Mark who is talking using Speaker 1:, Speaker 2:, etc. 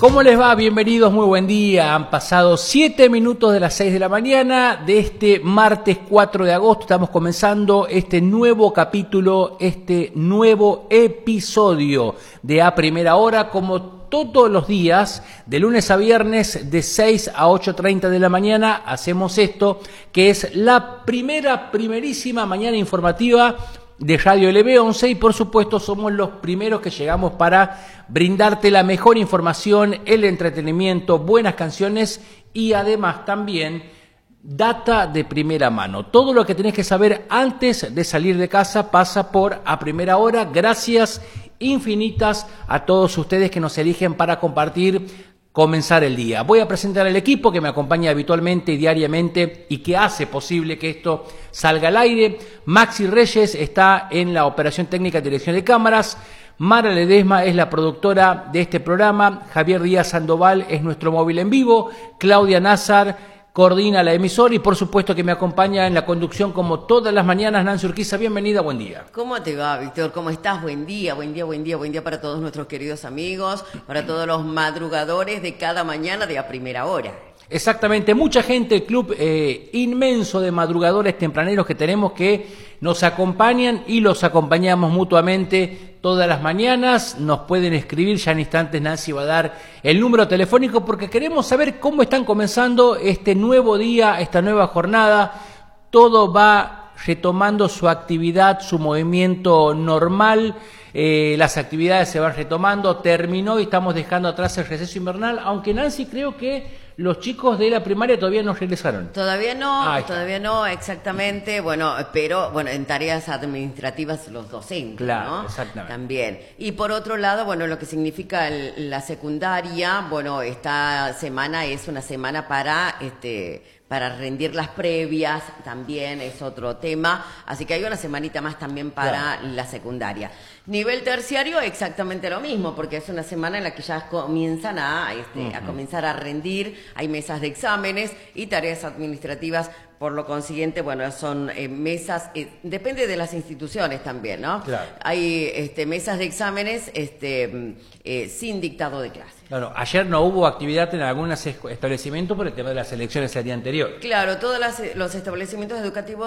Speaker 1: ¿Cómo les va? Bienvenidos, muy buen día. Han pasado 7 minutos de las 6 de la mañana de este martes 4 de agosto. Estamos comenzando este nuevo capítulo, este nuevo episodio de A Primera Hora, como todos los días, de lunes a viernes, de 6 a 8:30 de la mañana. Hacemos esto, que es la primerísima mañana informativa de Radio LB11, y por supuesto somos los primeros que llegamos para brindarte la mejor información, el entretenimiento, buenas canciones y además también data de primera mano. Todo lo que tenés que saber antes de salir de casa pasa por A Primera Hora. Gracias infinitas a todos ustedes que nos eligen para comenzar el día. Voy a presentar al equipo que me acompaña habitualmente y diariamente y que hace posible que esto salga al aire. Maxi Reyes está en la operación técnica de dirección de cámaras. Mara Ledesma es la productora de este programa. Javier Díaz Sandoval es nuestro móvil en vivo. Claudia Nazar coordina la emisora y por supuesto que me acompaña en la conducción como todas las mañanas. Nancy Urquiza, bienvenida, buen día.
Speaker 2: ¿Cómo te va, Víctor? ¿Cómo estás? Buen día, buen día, buen día, buen día para todos nuestros queridos amigos, para todos los madrugadores de cada mañana de A Primera Hora.
Speaker 1: Exactamente, mucha gente, el club inmenso de madrugadores tempraneros que tenemos que nos acompañan y los acompañamos mutuamente todas las mañanas. Nos pueden escribir, ya en instantes Nancy va a dar el número telefónico porque queremos saber cómo están comenzando este nuevo día, esta nueva jornada. Todo va retomando su actividad, su movimiento normal. Las actividades se van retomando, terminó y estamos dejando atrás el receso invernal, aunque Nancy, creo que los chicos de la primaria todavía no regresaron.
Speaker 2: Todavía no, exactamente, pero en tareas administrativas los docentes,
Speaker 1: claro,
Speaker 2: ¿no?
Speaker 1: Exactamente.
Speaker 2: También. Y por otro lado, lo que significa la secundaria, esta semana es una semana para rendir las previas, también es otro tema, así que hay una semanita más también para la secundaria. Nivel terciario, exactamente lo mismo, porque es una semana en la que ya comienzan a comenzar a rendir, hay mesas de exámenes y tareas administrativas. Por lo consiguiente, son mesas, depende de las instituciones también, ¿no?
Speaker 1: Claro.
Speaker 2: Hay mesas de exámenes sin dictado de clase.
Speaker 1: Claro, ayer no hubo actividad en algunos establecimientos por el tema de las elecciones el día anterior.
Speaker 2: Claro, todos los establecimientos educativos